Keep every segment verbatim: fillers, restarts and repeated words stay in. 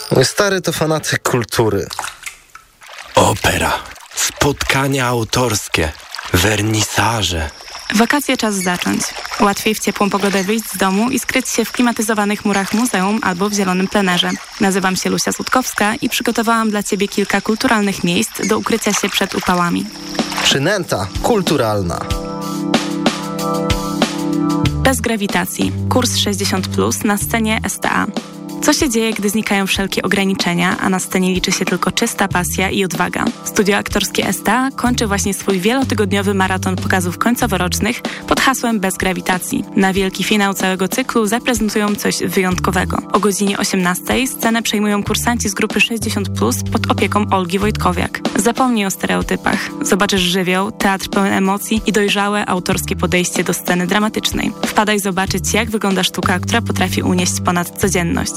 Mój stary to fanatyk kultury. Opera, spotkania autorskie, wernisaże. Wakacje czas zacząć. Łatwiej w ciepłą pogodę wyjść z domu i skryć się w klimatyzowanych murach muzeum albo w zielonym plenerze. Nazywam się Lucia Sutkowska i przygotowałam dla Ciebie kilka kulturalnych miejsc do ukrycia się przed upałami. Przynęta kulturalna. Bez grawitacji. Kurs sześćdziesiąt plus na scenie S T A. Co się dzieje, gdy znikają wszelkie ograniczenia, a na scenie liczy się tylko czysta pasja i odwaga? Studio aktorskie S T A kończy właśnie swój wielotygodniowy maraton pokazów końcoworocznych pod hasłem Bez grawitacji. Na wielki finał całego cyklu zaprezentują coś wyjątkowego. O godzinie osiemnastej scenę przejmują kursanci z grupy sześćdziesiąt plus pod opieką Olgi Wojtkowiak. Zapomnij o stereotypach. Zobaczysz żywioł, teatr pełen emocji i dojrzałe autorskie podejście do sceny dramatycznej. Wpadaj zobaczyć, jak wygląda sztuka, która potrafi unieść ponad codzienność.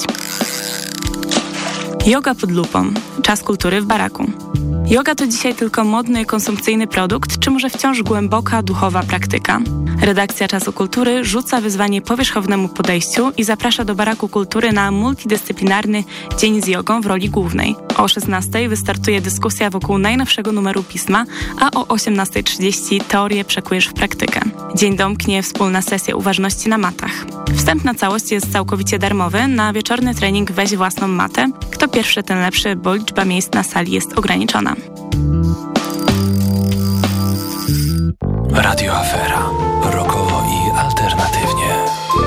Yoga pod lupą. Czas kultury w baraku. Yoga to dzisiaj tylko modny, konsumpcyjny produkt, czy może wciąż głęboka, duchowa praktyka? Redakcja Czasu Kultury rzuca wyzwanie powierzchownemu podejściu i zaprasza do Baraku Kultury na multidyscyplinarny dzień z jogą w roli głównej. O szesnastej wystartuje dyskusja wokół najnowszego numeru pisma, a o osiemnasta trzydzieści teorię przekujesz w praktykę. Dzień domknie wspólna sesja uważności na matach. Wstęp na całość jest całkowicie darmowy. Na wieczorny trening weź własną matę. Kto pierwszy, ten lepszy, bo liczba miejsc na sali jest ograniczona. Radio Afera.